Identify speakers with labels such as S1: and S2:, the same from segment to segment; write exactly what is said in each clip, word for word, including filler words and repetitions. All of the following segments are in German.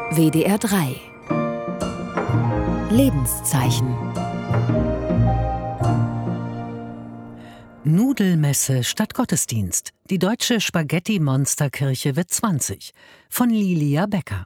S1: W D R drei Lebenszeichen.
S2: Nudelmesse statt Gottesdienst. Die deutsche Spaghetti-Monsterkirche wird zwanzig. Von Lilia Becker.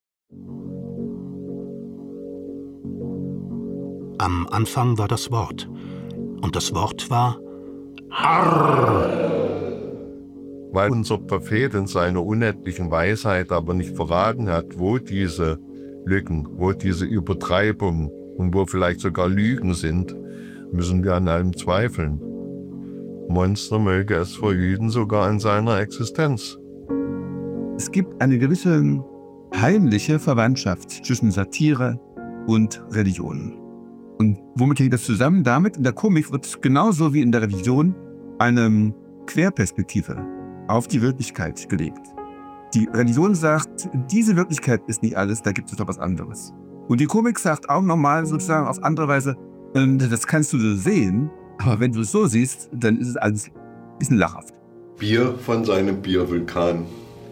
S3: Am Anfang war das Wort. Und das Wort war Arr.
S4: Weil unser Prophet in seiner unendlichen Weisheit aber nicht verraten hat, wo diese Lücken, wo diese Übertreibungen und wo vielleicht sogar Lügen sind, müssen wir an allem zweifeln. Monster möge es verhüten, sogar an seiner Existenz.
S5: Es gibt eine gewisse heimliche Verwandtschaft zwischen Satire und Religion. Und womit hängt das zusammen? Damit, in der Komik wird genauso wie in der Religion eine Querperspektive auf die Wirklichkeit gelegt. Die Religion sagt, diese Wirklichkeit ist nicht alles, da gibt es doch was anderes. Und die Komik sagt auch nochmal sozusagen auf andere Weise, das kannst du so sehen, aber wenn du es so siehst, dann ist es alles ein bisschen lachhaft.
S4: Bier von seinem Biervulkan.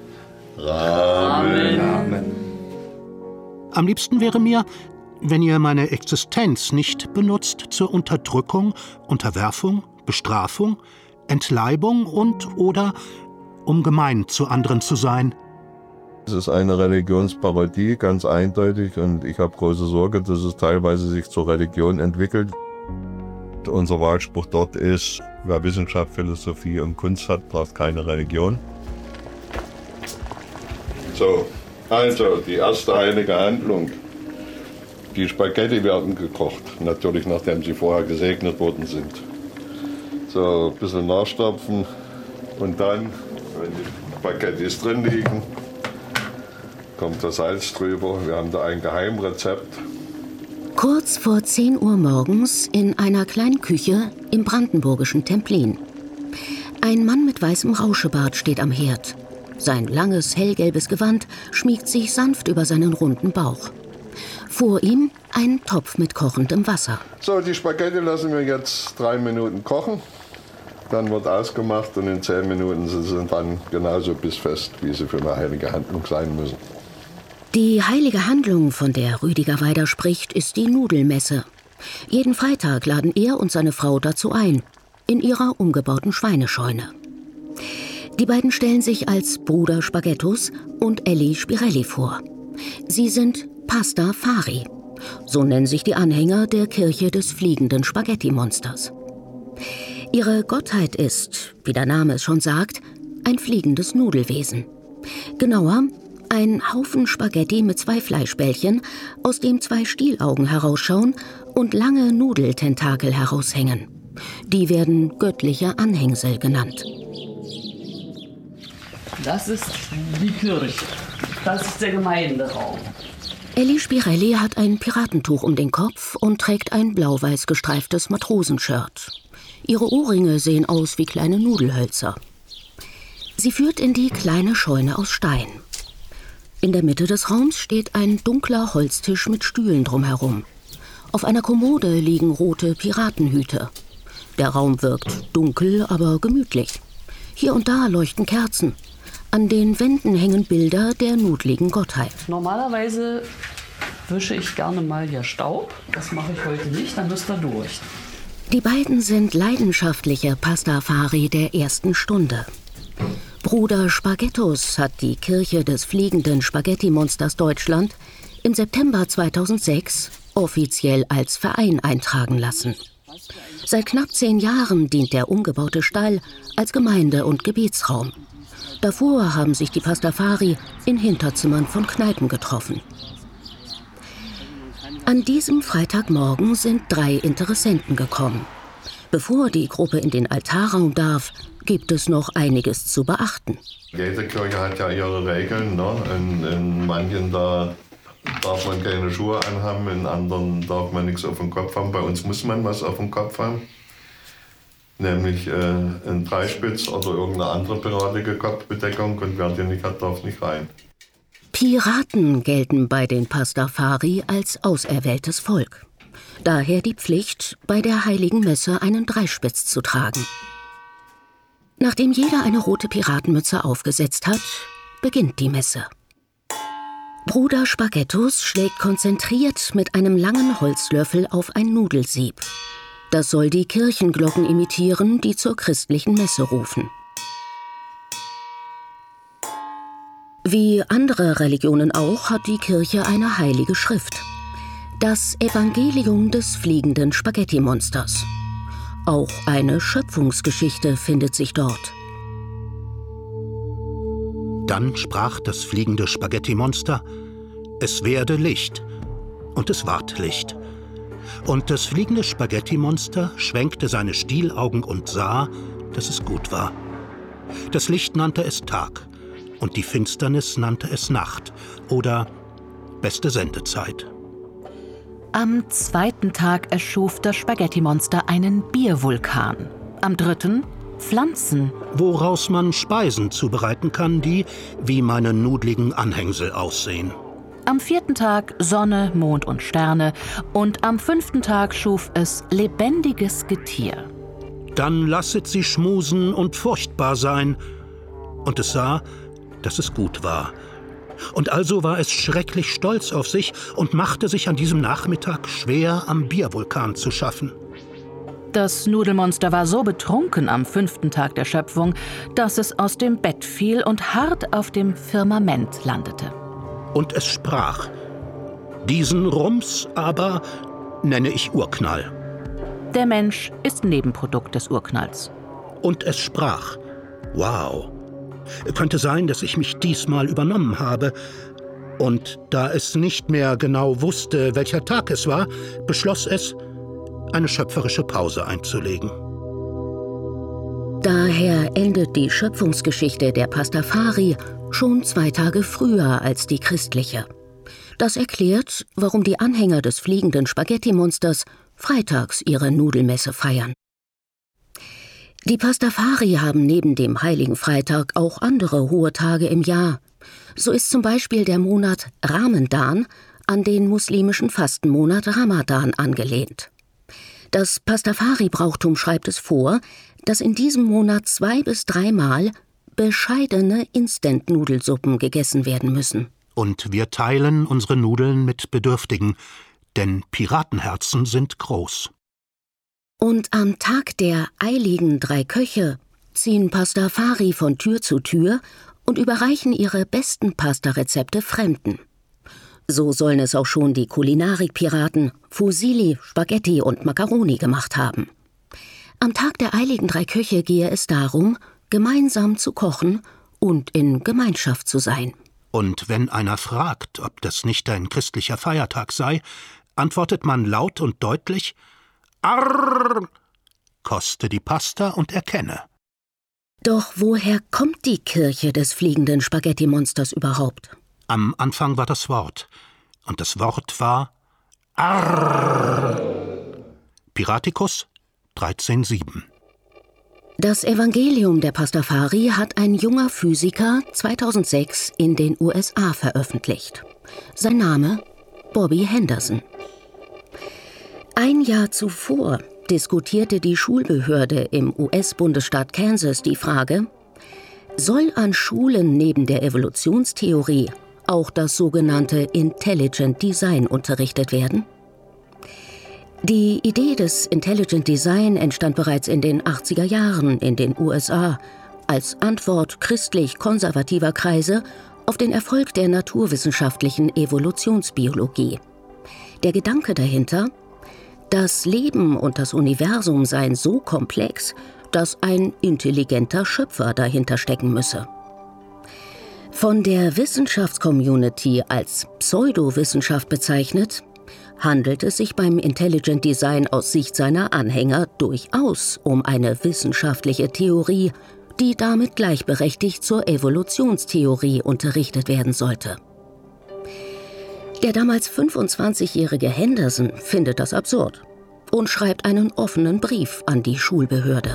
S4: Amen.
S5: Amen.
S3: Am liebsten wäre mir, wenn ihr meine Existenz nicht benutzt zur Unterdrückung, Unterwerfung, Bestrafung, Entleibung und oder um gemein zu anderen zu sein.
S4: Es ist eine Religionsparodie, ganz eindeutig, und ich habe große Sorge, dass es teilweise sich zur Religion entwickelt. Unser Wahlspruch dort ist, wer Wissenschaft, Philosophie und Kunst hat, braucht keine Religion. So, also die erste heilige Handlung. Die Spaghetti werden gekocht, natürlich nachdem sie vorher gesegnet worden sind. So, ein bisschen nachstopfen und dann, wenn die Spaghettis drin liegen, kommt das Salz drüber. Wir haben da ein Geheimrezept.
S1: Kurz vor zehn Uhr morgens in einer kleinen Küche im brandenburgischen Templin. Ein Mann mit weißem Rauschebart steht am Herd. Sein langes, hellgelbes Gewand schmiegt sich sanft über seinen runden Bauch. Vor ihm ein Topf mit kochendem Wasser.
S4: So, die Spaghetti lassen wir jetzt drei Minuten kochen. Dann wird ausgemacht und in zehn Minuten sind sie dann genauso bissfest, wie sie für eine heilige Handlung sein müssen.
S1: Die heilige Handlung, von der Rüdiger Weider spricht, ist die Nudelmesse. Jeden Freitag laden er und seine Frau dazu ein, in ihrer umgebauten Schweinescheune. Die beiden stellen sich als Bruder Spaghettus und Elli Spirelli vor. Sie sind Pastafari. So nennen sich die Anhänger der Kirche des fliegenden Spaghetti-Monsters. Ihre Gottheit ist, wie der Name es schon sagt, ein fliegendes Nudelwesen. Genauer, ein Haufen Spaghetti mit zwei Fleischbällchen, aus dem zwei Stielaugen herausschauen und lange Nudeltentakel heraushängen. Die werden göttliche Anhängsel genannt.
S6: Das ist die Kirche. Das ist der Gemeinderaum.
S1: Elli Spirelli hat ein Piratentuch um den Kopf und trägt ein blau-weiß gestreiftes Matrosenshirt. Ihre Ohrringe sehen aus wie kleine Nudelhölzer. Sie führt in die kleine Scheune aus Stein. In der Mitte des Raums steht ein dunkler Holztisch mit Stühlen drumherum. Auf einer Kommode liegen rote Piratenhüte. Der Raum wirkt dunkel, aber gemütlich. Hier und da leuchten Kerzen. An den Wänden hängen Bilder der nudligen Gottheit.
S6: Normalerweise wische ich gerne mal hier Staub. Das mache ich heute nicht, dann müsst ihr durch.
S1: Die beiden sind leidenschaftliche Pastafari der ersten Stunde. Bruder Spaghettus hat die Kirche des fliegenden Spaghetti-Monsters Deutschland im September zweitausendsechs offiziell als Verein eintragen lassen. Seit knapp zehn Jahren dient der umgebaute Stall als Gemeinde- und Gebetsraum. Davor haben sich die Pastafari in Hinterzimmern von Kneipen getroffen. An diesem Freitagmorgen sind drei Interessenten gekommen. Bevor die Gruppe in den Altarraum darf, gibt es noch einiges zu beachten.
S4: Jede Kirche hat ja ihre Regeln. Ne? In, in manchen da darf man keine Schuhe anhaben, in anderen darf man nichts auf dem Kopf haben. Bei uns muss man was auf dem Kopf haben. Nämlich äh, ein Dreispitz oder irgendeine andere piratige Kopfbedeckung, und wer den nicht hat, darf nicht rein.
S1: Piraten gelten bei den Pastafari als auserwähltes Volk. Daher die Pflicht, bei der heiligen Messe einen Dreispitz zu tragen. Nachdem jeder eine rote Piratenmütze aufgesetzt hat, beginnt die Messe. Bruder Spaghettus schlägt konzentriert mit einem langen Holzlöffel auf ein Nudelsieb. Das soll die Kirchenglocken imitieren, die zur christlichen Messe rufen. Wie andere Religionen auch, hat die Kirche eine heilige Schrift. Das Evangelium des fliegenden Spaghetti-Monsters. Auch eine Schöpfungsgeschichte findet sich dort.
S3: Dann sprach das fliegende Spaghetti-Monster: Es werde Licht. Und es ward Licht. Und das fliegende Spaghetti-Monster schwenkte seine Stielaugen und sah, dass es gut war. Das Licht nannte es Tag, und die Finsternis nannte es Nacht oder beste Sendezeit.
S7: Am zweiten Tag erschuf das Spaghetti-Monster einen Biervulkan. Am dritten Pflanzen,
S3: woraus man Speisen zubereiten kann, die wie meine nudligen Anhängsel aussehen.
S7: Am vierten Tag Sonne, Mond und Sterne und am fünften Tag schuf es lebendiges Getier.
S3: Dann lasset sie schmusen und furchtbar sein. Und es sah, dass es gut war. Und also war es schrecklich stolz auf sich und machte sich an diesem Nachmittag schwer, am Biervulkan zu schaffen.
S7: Das Nudelmonster war so betrunken am fünften Tag der Schöpfung, dass es aus dem Bett fiel und hart auf dem Firmament landete.
S3: Und es sprach: Diesen Rums aber nenne ich Urknall.
S7: Der Mensch ist Nebenprodukt des Urknalls.
S3: Und es sprach: Wow, könnte sein, dass ich mich diesmal übernommen habe. Und da es nicht mehr genau wusste, welcher Tag es war, beschloss es, eine schöpferische Pause einzulegen.
S1: Daher endet die Schöpfungsgeschichte der Pastafari schon zwei Tage früher als die christliche. Das erklärt, warum die Anhänger des fliegenden Spaghetti-Monsters freitags ihre Nudelmesse feiern. Die Pastafari haben neben dem Heiligen Freitag auch andere hohe Tage im Jahr. So ist zum Beispiel der Monat Ramendan an den muslimischen Fastenmonat Ramadan angelehnt. Das Pastafari-Brauchtum schreibt es vor, dass in diesem Monat zwei- bis dreimal bescheidene Instant-Nudelsuppen gegessen werden müssen.
S3: Und wir teilen unsere Nudeln mit Bedürftigen, denn Piratenherzen sind groß.
S1: Und am Tag der eiligen drei Köche ziehen Pastafari von Tür zu Tür und überreichen ihre besten Pasta-Rezepte Fremden. So sollen es auch schon die Kulinarik-Piraten Fusilli, Spaghetti und Macaroni gemacht haben. Am Tag der eiligen drei Köche gehe es darum, gemeinsam zu kochen und in Gemeinschaft zu sein.
S3: Und wenn einer fragt, ob das nicht ein christlicher Feiertag sei, antwortet man laut und deutlich: Arr! Koste die Pasta und erkenne.
S1: Doch woher kommt die Kirche des fliegenden Spaghetti-Monsters überhaupt?
S3: Am Anfang war das Wort, und das Wort war Arr. Piraticus dreizehn sieben.
S1: Das Evangelium der Pastafari hat ein junger Physiker zweitausendsechs in den U S A veröffentlicht. Sein Name Bobby Henderson. Ein Jahr zuvor diskutierte die Schulbehörde im U S-Bundesstaat Kansas die Frage: Soll an Schulen neben der Evolutionstheorie auch das sogenannte Intelligent Design unterrichtet werden? Die Idee des Intelligent Design entstand bereits in den achtziger Jahren in den U S A als Antwort christlich-konservativer Kreise auf den Erfolg der naturwissenschaftlichen Evolutionsbiologie. Der Gedanke dahinter: Das Leben und das Universum seien so komplex, dass ein intelligenter Schöpfer dahinter stecken müsse. Von der Wissenschaftscommunity als Pseudowissenschaft bezeichnet, handelt es sich beim Intelligent Design aus Sicht seiner Anhänger durchaus um eine wissenschaftliche Theorie, die damit gleichberechtigt zur Evolutionstheorie unterrichtet werden sollte. Der damals fünfundzwanzigjährige Henderson findet das absurd und schreibt einen offenen Brief an die Schulbehörde.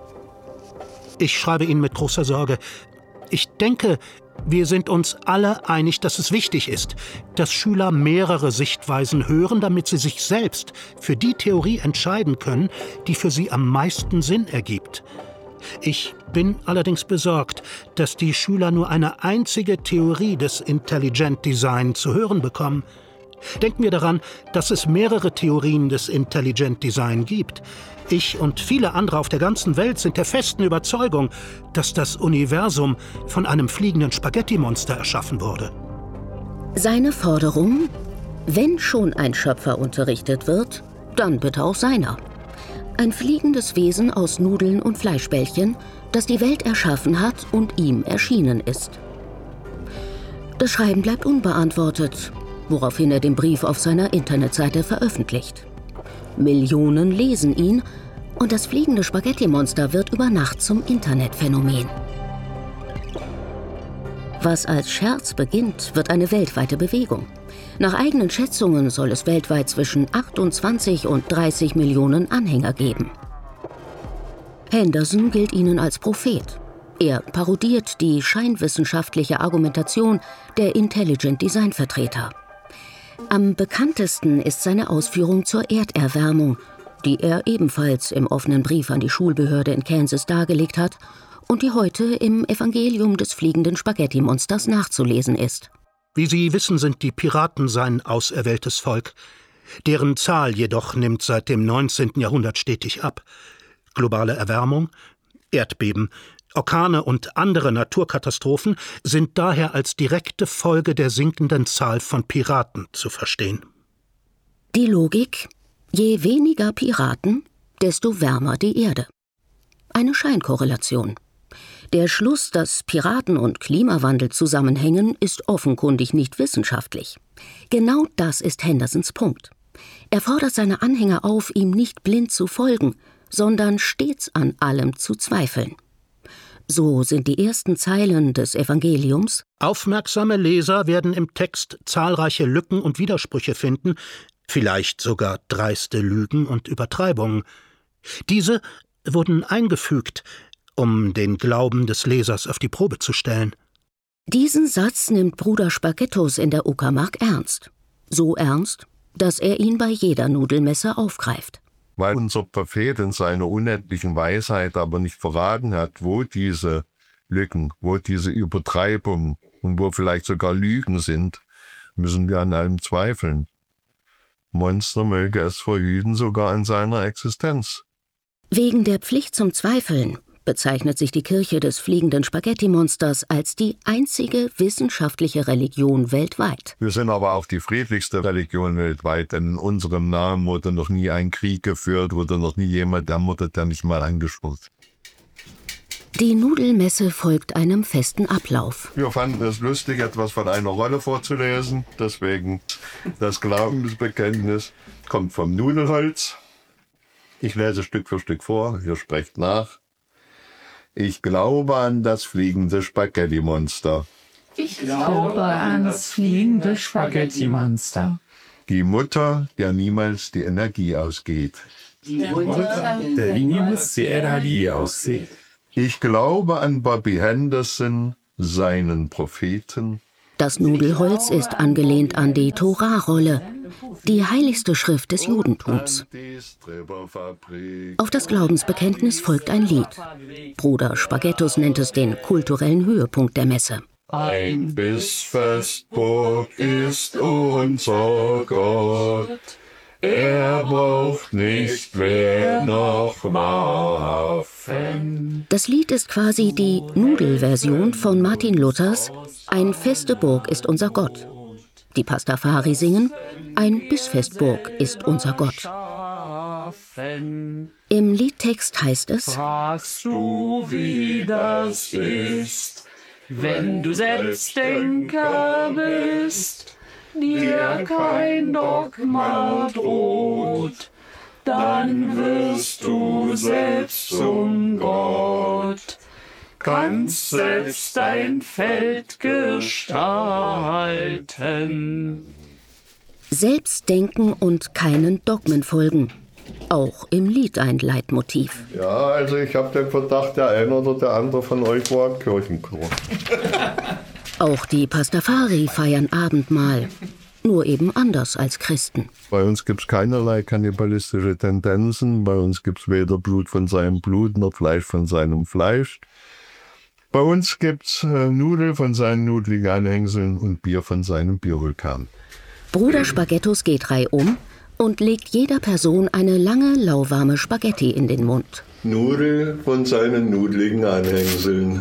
S3: Ich schreibe Ihnen mit großer Sorge. Ich denke, wir sind uns alle einig, dass es wichtig ist, dass Schüler mehrere Sichtweisen hören, damit sie sich selbst für die Theorie entscheiden können, die für sie am meisten Sinn ergibt. Ich bin allerdings besorgt, dass die Schüler nur eine einzige Theorie des Intelligent Design zu hören bekommen. Denken wir daran, dass es mehrere Theorien des Intelligent Design gibt. Ich und viele andere auf der ganzen Welt sind der festen Überzeugung, dass das Universum von einem fliegenden Spaghetti-Monster erschaffen wurde.
S1: Seine Forderung: wenn schon ein Schöpfer unterrichtet wird, dann bitte auch seiner. Ein fliegendes Wesen aus Nudeln und Fleischbällchen, das die Welt erschaffen hat und ihm erschienen ist. Das Schreiben bleibt unbeantwortet, woraufhin er den Brief auf seiner Internetseite veröffentlicht. Millionen lesen ihn und das fliegende Spaghetti-Monster wird über Nacht zum Internetphänomen. Was als Scherz beginnt, wird eine weltweite Bewegung. Nach eigenen Schätzungen soll es weltweit zwischen achtundzwanzig und dreißig Millionen Anhänger geben. Henderson gilt ihnen als Prophet. Er parodiert die scheinwissenschaftliche Argumentation der Intelligent Design Vertreter. Am bekanntesten ist seine Ausführung zur Erderwärmung, die er ebenfalls im offenen Brief an die Schulbehörde in Kansas dargelegt hat und die heute im Evangelium des fliegenden Spaghetti-Monsters nachzulesen ist.
S3: Wie Sie wissen, sind die Piraten sein auserwähltes Volk. Deren Zahl jedoch nimmt seit dem neunzehnten Jahrhundert stetig ab. Globale Erwärmung, Erdbeben, Orkane und andere Naturkatastrophen sind daher als direkte Folge der sinkenden Zahl von Piraten zu verstehen.
S1: Die Logik: je weniger Piraten, desto wärmer die Erde. Eine Scheinkorrelation. Der Schluss, dass Piraten und Klimawandel zusammenhängen, ist offenkundig nicht wissenschaftlich. Genau das ist Hendersons Punkt. Er fordert seine Anhänger auf, ihm nicht blind zu folgen, sondern stets an allem zu zweifeln. So sind die ersten Zeilen des Evangeliums:
S3: Aufmerksame Leser werden im Text zahlreiche Lücken und Widersprüche finden, vielleicht sogar dreiste Lügen und Übertreibungen. Diese wurden eingefügt, um den Glauben des Lesers auf die Probe zu stellen.
S1: Diesen Satz nimmt Bruder Spaghettos in der Uckermark ernst. So ernst, dass er ihn bei jeder Nudelmesse aufgreift.
S4: Weil unser Prophet in seiner unendlichen Weisheit aber nicht verraten hat, wo diese Lücken, wo diese Übertreibungen und wo vielleicht sogar Lügen sind, müssen wir an allem zweifeln. Monster möge es verhüten, sogar an seiner Existenz.
S1: Wegen der Pflicht zum Zweifeln bezeichnet sich die Kirche des fliegenden Spaghetti-Monsters als die einzige wissenschaftliche Religion weltweit.
S4: Wir sind aber auch die friedlichste Religion weltweit, denn in unserem Namen wurde noch nie ein Krieg geführt, wurde noch nie jemand ermordet, der nicht mal angesprochen.
S1: Die Nudelmesse folgt einem festen Ablauf.
S4: Wir fanden es lustig, etwas von einer Rolle vorzulesen, deswegen das Glaubensbekenntnis kommt vom Nudelholz. Ich lese Stück für Stück vor, ihr sprecht nach. Ich glaube an das fliegende Spaghetti-Monster.
S8: Ich glaube an das fliegende Spaghetti-Monster.
S4: Die Mutter, der niemals die Energie ausgeht.
S8: Die Mutter, der niemals die Energie ausgeht.
S4: Ich glaube an Bobby Henderson, seinen Propheten.
S1: Das Nudelholz ist angelehnt an die Torah-Rolle, die heiligste Schrift des Judentums. Auf das Glaubensbekenntnis folgt ein Lied. Bruder Spaghettos nennt es den kulturellen Höhepunkt der Messe.
S4: Ein Bissfestburg ist unser Gott. Er braucht nicht mehr noch Waffen.
S1: Das Lied ist quasi die Nudelversion von Martin Luthers Ein feste Burg ist unser Gott. Die Pastafari singen Ein Bissfestburg ist unser Gott. Im Liedtext heißt es:
S8: Fragst du, wie das ist, wenn du Selbstdenker bist, dir kein Dogma droht, dann wirst du selbst zum Gott, kannst selbst dein Feld gestalten.
S1: Selbst denken und keinen Dogmen folgen. Auch im Lied ein Leitmotiv.
S4: Ja, also ich habe den Verdacht, der eine oder der andere von euch war im Kirchenchor.
S1: Auch die Pastafari feiern Abendmahl. nur eben anders als Christen.
S4: Bei uns gibt es keinerlei kannibalistische Tendenzen. Bei uns gibt es weder Blut von seinem Blut noch Fleisch von seinem Fleisch. Bei uns gibt es äh, Nudeln von seinen nudeligen Anhängseln und Bier von seinem Biervulkan.
S1: Bruder Spaghettos geht reihum und legt jeder Person eine lange, lauwarme Spaghetti in den Mund.
S4: Nudel von seinen nudeligen Anhängseln.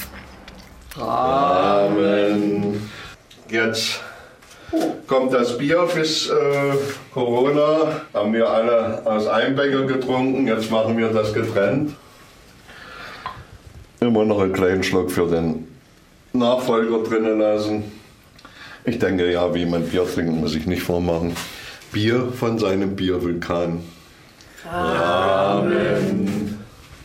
S4: Amen. Jetzt kommt das Bier bis äh, Corona. Haben wir alle aus einem Becher getrunken. Jetzt machen wir das getrennt. Immer noch einen kleinen Schluck für den Nachfolger drinnen lassen. Ich denke, ja, wie man Bier trinkt, muss ich nicht vormachen. Bier von seinem Biervulkan. Amen.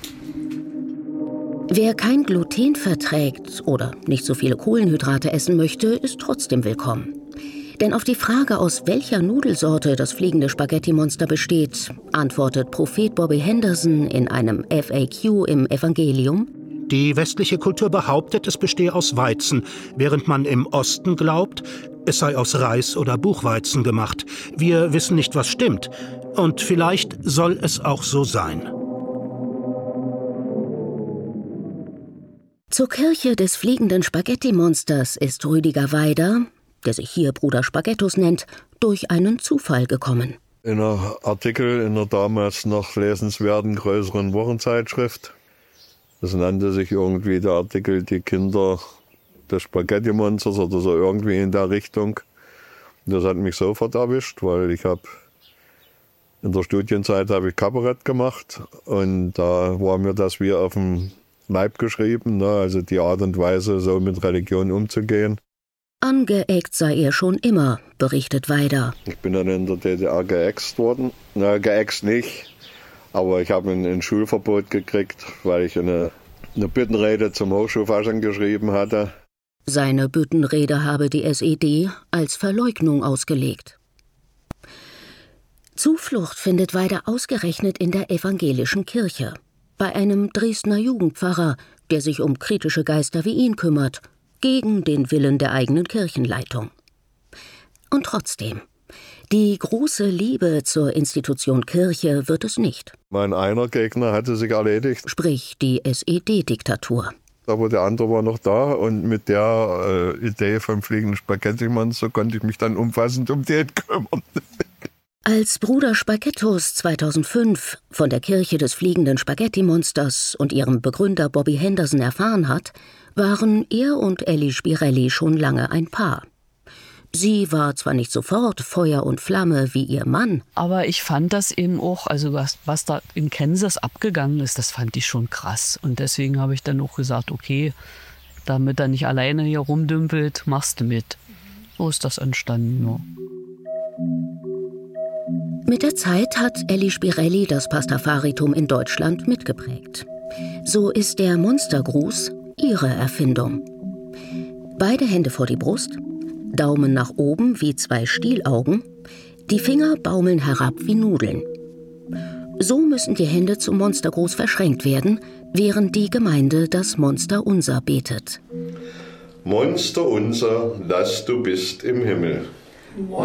S1: Wer kein Gluten verträgt oder nicht so viele Kohlenhydrate essen möchte, ist trotzdem willkommen. Denn auf die Frage, aus welcher Nudelsorte das fliegende Spaghetti-Monster besteht, antwortet Prophet Bobby Henderson in einem F A Q im Evangelium:
S3: Die westliche Kultur behauptet, es bestehe aus Weizen, während man im Osten glaubt, es sei aus Reis oder Buchweizen gemacht. Wir wissen nicht, was stimmt. Und vielleicht soll es auch so sein.
S1: Zur Kirche des fliegenden Spaghetti-Monsters ist Rüdiger Weider, der sich hier Bruder Spaghettos nennt, durch einen Zufall gekommen.
S4: In einem Artikel in einer damals noch lesenswerten größeren Wochenzeitschrift. Das nannte sich irgendwie der Artikel Die Kinder des Spaghetti-Monsters oder so irgendwie in der Richtung. Das hat mich sofort erwischt, weil ich habe in der Studienzeit habe ich Kabarett gemacht und da war mir das wie auf dem Leib geschrieben, ne? Also die Art und Weise, so mit Religion umzugehen.
S1: Angeeckt sei er schon immer, berichtet Weider.
S4: Ich bin dann in der D D R geäxt worden. Na, geäxt nicht, aber ich habe ein, ein Schulverbot gekriegt, weil ich eine, eine Bittenrede zum Hochschulfasching geschrieben hatte.
S1: Seine Büttenrede habe die S E D als Verleugnung ausgelegt. Zuflucht findet Weider ausgerechnet in der evangelischen Kirche, bei einem Dresdner Jugendpfarrer, der sich um kritische Geister wie ihn kümmert, gegen den Willen der eigenen Kirchenleitung. Und trotzdem, die große Liebe zur Institution Kirche wird es nicht.
S4: Mein einer Gegner hatte sich erledigt.
S1: Sprich die S E D-Diktatur.
S4: Aber der andere war noch da und mit der äh, Idee vom fliegenden Spaghetti-Monster konnte ich mich dann umfassend um den kümmern.
S1: Als Bruder Spaghettos zweitausendfünf von der Kirche des fliegenden Spaghetti-Monsters und ihrem Begründer Bobby Henderson erfahren hat, waren er und Elli Spirelli schon lange ein Paar. Sie war zwar nicht sofort Feuer und Flamme wie ihr Mann.
S6: Aber ich fand das eben auch, also was, was da in Kansas abgegangen ist, das fand ich schon krass. Und deswegen habe ich dann auch gesagt, okay, damit er nicht alleine hier rumdümpelt, machst du mit. So ist das entstanden, ja.
S1: Mit der Zeit hat Elli Spirelli das Pastafaritum in Deutschland mitgeprägt. So ist der Monstergruß ihre Erfindung. Beide Hände vor die Brust, Daumen nach oben wie zwei Stielaugen, die Finger baumeln herab wie Nudeln. So müssen die Hände zum Monstergruß verschränkt werden, während die Gemeinde das Monsterunser betet.
S4: Monsterunser, das du bist im Himmel.